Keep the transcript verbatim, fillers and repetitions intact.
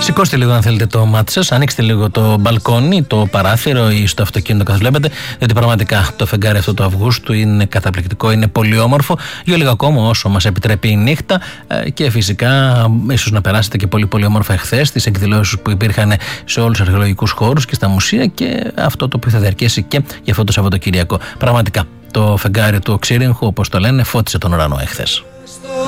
Σηκώστε λίγο αν θέλετε το μάτι σας, ανοίξτε λίγο το μπαλκόνι, το παράθυρο ή στο αυτοκίνητο καθώς βλέπετε, γιατί πραγματικά το φεγγάρι αυτό του Αυγούστου είναι καταπληκτικό, είναι πολύ όμορφο για λίγο ακόμα όσο μας επιτρέπει η νύχτα και φυσικά ίσως να περάσετε και πολύ πολύ όμορφα εχθές στις εκδηλώσεις που υπήρχαν σε όλους τους αρχαιολογικούς χώρους και στα μουσεία και αυτό το που θα διαρκέσει και για αυτό το Σαββατοκύριακο. Πραγματικά το φεγγάρι του Οξύριγχου, όπως το λένε, φώτισε τον ουρανό εχθές.